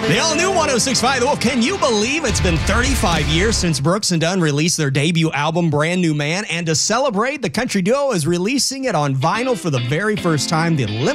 The all-new 106.5 The Wolf. Can you believe it's been 35 years since Brooks and Dunn released their debut album, Brand New Man? And to celebrate, the country duo is releasing it on vinyl for the very first time. The